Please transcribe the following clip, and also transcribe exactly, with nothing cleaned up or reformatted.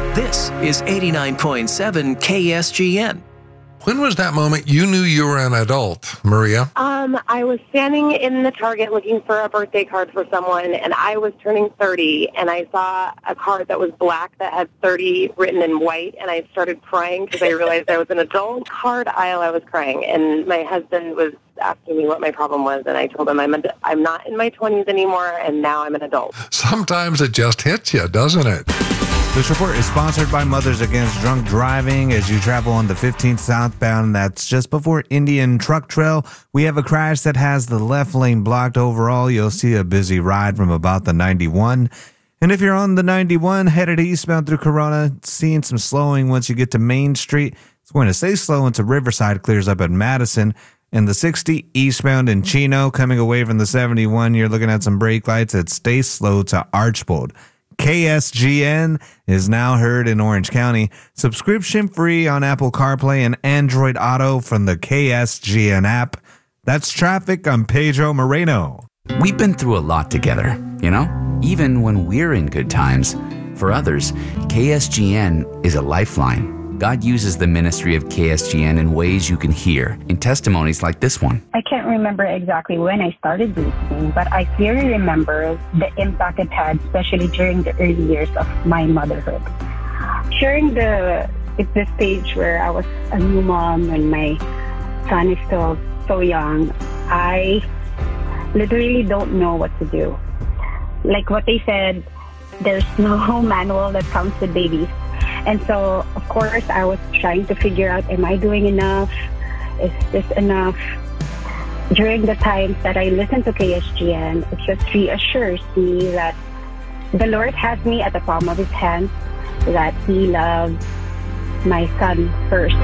This is eighty-nine point seven K S G N. When was that moment you knew you were an adult, Maria? Um, I was standing in the Target looking for a birthday card for someone, and I was turning thirty, and I saw a card that was black that had thirty written in white, and I started crying because I realized I was an adult card aisle. I was crying, and my husband was asking me what my problem was, and I told him I'm, a, I'm not in my twenties anymore, and now I'm an adult. Sometimes it just hits you, doesn't it? This report is sponsored by Mothers Against Drunk Driving. As you travel on the fifteenth southbound, that's just before Indian Truck Trail, we have a crash that has the left lane blocked. Overall, you'll see a busy ride from about the ninety-one. And if you're on the ninety-one headed eastbound through Corona, seeing some slowing once you get to Main Street. It's going to stay slow until Riverside clears up at Madison. And the sixty eastbound in Chino, coming away from the seventy-one, you're looking at some brake lights that stay slow to Archbold. K S G N is now heard in Orange County. Subscription free on Apple CarPlay and Android Auto from the K S G N app. That's traffic. I'm Pedro Moreno. We've been through a lot together, you know, even when we're in good times. For others, K S G N is a lifeline. God uses the ministry of K S G N in ways you can hear in testimonies like this one. I can't remember exactly when I started listening, but I clearly remember the impact it had, especially during the early years of my motherhood. During the, it's the stage where I was a new mom and my son is still so young, I literally don't know what to do. Like what they said, there's no manual that comes with babies. And so, of course, I was trying to figure out, am I doing enough? Is this enough? During the times that I listened to K S G N, it just reassures me that the Lord has me at the palm of his hand, that he loves my son first.